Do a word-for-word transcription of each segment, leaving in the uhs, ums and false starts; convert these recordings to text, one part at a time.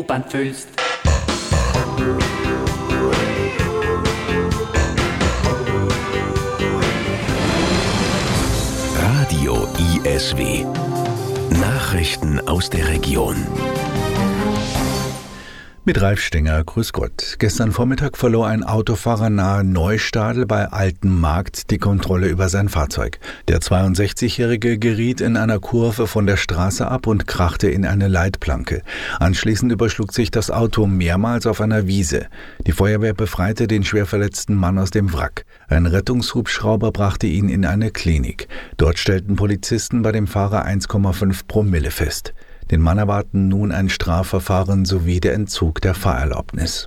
U-Bahn fühlst. Radio I S W. Nachrichten aus der Region. Mit Ralf Stenger, grüß Gott. Gestern Vormittag verlor ein Autofahrer nahe Neustadl bei Altenmarkt die Kontrolle über sein Fahrzeug. Der zweiundsechzigjährige geriet in einer Kurve von der Straße ab und krachte in eine Leitplanke. Anschließend überschlug sich das Auto mehrmals auf einer Wiese. Die Feuerwehr befreite den schwer verletzten Mann aus dem Wrack. Ein Rettungshubschrauber brachte ihn in eine Klinik. Dort stellten Polizisten bei dem Fahrer eins Komma fünf Promille fest. Den Mann erwarten nun ein Strafverfahren sowie der Entzug der Fahrerlaubnis.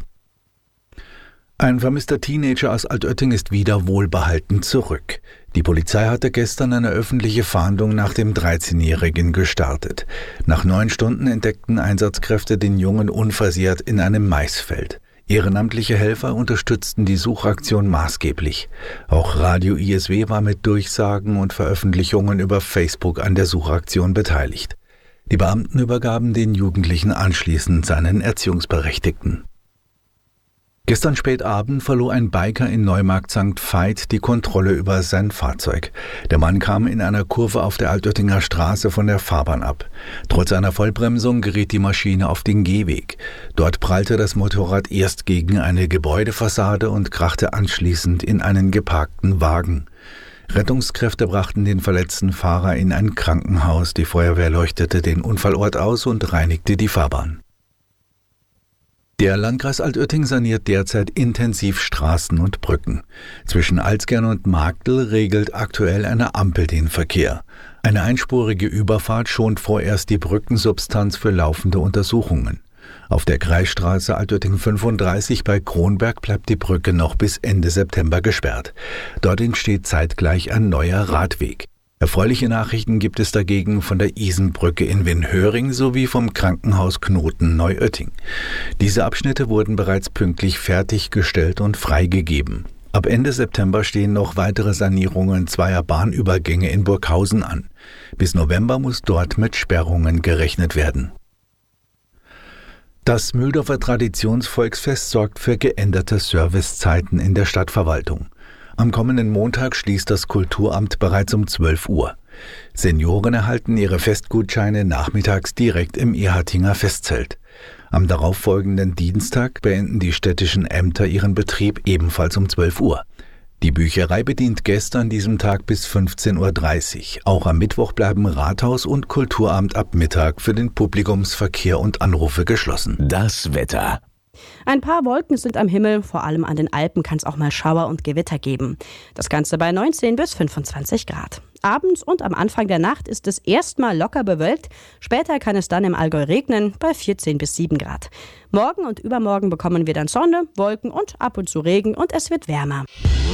Ein vermisster Teenager aus Altötting ist wieder wohlbehalten zurück. Die Polizei hatte gestern eine öffentliche Fahndung nach dem dreizehnjährigen gestartet. Nach neun Stunden entdeckten Einsatzkräfte den Jungen unversehrt in einem Maisfeld. Ehrenamtliche Helfer unterstützten die Suchaktion maßgeblich. Auch Radio I S W war mit Durchsagen und Veröffentlichungen über Facebook an der Suchaktion beteiligt. Die Beamten übergaben den Jugendlichen anschließend seinen Erziehungsberechtigten. Gestern spät Abend verlor ein Biker in Neumarkt Sankt Veit die Kontrolle über sein Fahrzeug. Der Mann kam in einer Kurve auf der Altöttinger Straße von der Fahrbahn ab. Trotz einer Vollbremsung geriet die Maschine auf den Gehweg. Dort prallte das Motorrad erst gegen eine Gebäudefassade und krachte anschließend in einen geparkten Wagen. Rettungskräfte brachten den verletzten Fahrer in ein Krankenhaus. Die Feuerwehr leuchtete den Unfallort aus und reinigte die Fahrbahn. Der Landkreis Altötting saniert derzeit intensiv Straßen und Brücken. Zwischen Alzgern und Marktl regelt aktuell eine Ampel den Verkehr. Eine einspurige Überfahrt schont vorerst die Brückensubstanz für laufende Untersuchungen. Auf der Kreisstraße Altötting fünfunddreißig bei Kronberg bleibt die Brücke noch bis Ende September gesperrt. Dort entsteht zeitgleich ein neuer Radweg. Erfreuliche Nachrichten gibt es dagegen von der Isenbrücke in Winhöring sowie vom Krankenhaus Knoten Neuötting. Diese Abschnitte wurden bereits pünktlich fertiggestellt und freigegeben. Ab Ende September stehen noch weitere Sanierungen zweier Bahnübergänge in Burghausen an. Bis November muss dort mit Sperrungen gerechnet werden. Das Mühldorfer Traditionsvolksfest sorgt für geänderte Servicezeiten in der Stadtverwaltung. Am kommenden Montag schließt das Kulturamt bereits um zwölf Uhr. Senioren erhalten ihre Festgutscheine nachmittags direkt im Ehartinger Festzelt. Am darauffolgenden Dienstag beenden die städtischen Ämter ihren Betrieb ebenfalls um zwölf Uhr. Die Bücherei bedient Gäste an diesem Tag bis fünfzehn Uhr dreißig. Auch am Mittwoch bleiben Rathaus und Kulturamt ab Mittag für den Publikumsverkehr und Anrufe geschlossen. Das Wetter. Ein paar Wolken sind am Himmel, vor allem an den Alpen kann es auch mal Schauer und Gewitter geben. Das Ganze bei neunzehn bis fünfundzwanzig Grad. Abends und am Anfang der Nacht ist es erstmal locker bewölkt, später kann es dann im Allgäu regnen bei vierzehn bis sieben Grad. Morgen und übermorgen bekommen wir dann Sonne, Wolken und ab und zu Regen und es wird wärmer.